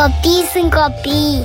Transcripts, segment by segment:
Copii sunt copii.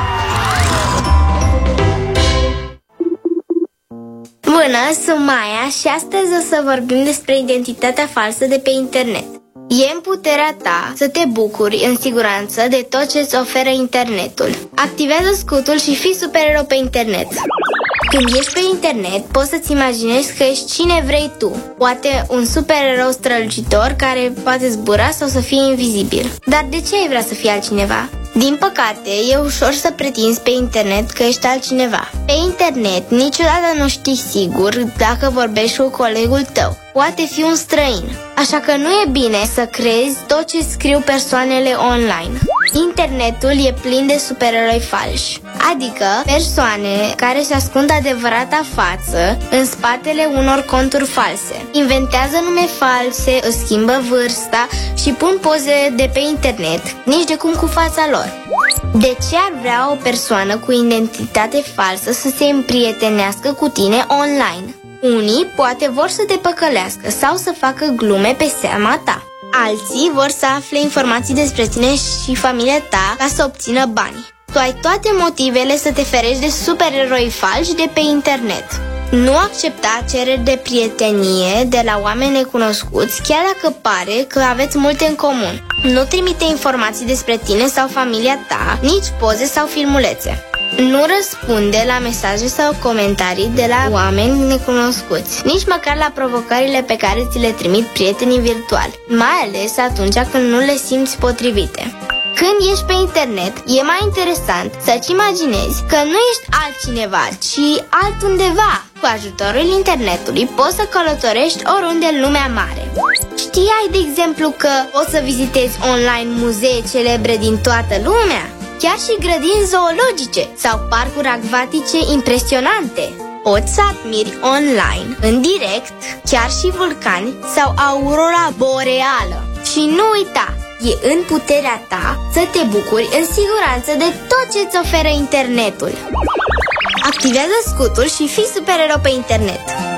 Bună, sunt Maia și astăzi o să vorbim despre identitatea falsă de pe internet. E în puterea ta să te bucuri în siguranță de tot ce îți oferă internetul. Activează scutul și fii supererou pe internet. Când ești pe internet, poți să-ți imaginezi că ești cine vrei tu. Poate un supererou strălucitor care poate zbura sau să fie invizibil. Dar de ce ai vrea să fii altcineva? Din păcate, e ușor să pretinzi pe internet că ești altcineva. Pe internet niciodată nu știi sigur dacă vorbești cu colegul tău. Poate fi un străin. Așa că nu e bine să crezi tot ce scriu persoanele online. Internetul e plin de supereroi falși, adică persoane care își ascund adevărata față în spatele unor conturi false. Inventează nume false, își schimbă vârsta și pun poze de pe internet, nici de cum cu fața lor. De ce ar vrea o persoană cu identitate falsă să se împrietenească cu tine online? Unii poate vor să te păcălească sau să facă glume pe seama ta. Alții vor să afle informații despre tine și familia ta ca să obțină bani. Tu ai toate motivele să te ferești de supereroi falși de pe internet. Nu accepta cereri de prietenie de la oameni necunoscuți, chiar dacă pare că aveți multe în comun. Nu trimite informații despre tine sau familia ta, nici poze sau filmulețe. Nu răspunde la mesaje sau comentarii de la oameni necunoscuți, nici măcar la provocările pe care ți le trimit prietenii virtuali, mai ales atunci când nu le simți potrivite. Când ești pe internet, e mai interesant să-ți imaginezi că nu ești altcineva, ci altundeva. Cu ajutorul internetului poți să călătorești oriunde în lumea mare. Știai, de exemplu, că poți să vizitezi online muzee celebre din toată lumea? Chiar și grădini zoologice sau parcuri acvatice impresionante. Poți să admiri online, în direct, chiar și vulcani sau aurora boreală. Și nu uita, e în puterea ta să te bucuri în siguranță de tot ce-ți oferă internetul. Activează scutul și fii supererou pe internet.